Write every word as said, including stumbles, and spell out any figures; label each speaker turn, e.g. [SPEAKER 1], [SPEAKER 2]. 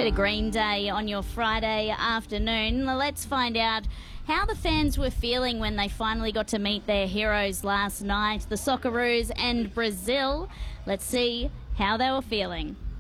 [SPEAKER 1] Bit of Green Day on your Friday afternoon. Let's find out how the fans were feeling when they finally got to meet their heroes last night, the Socceroos and Brazil. Let's see how they were feeling.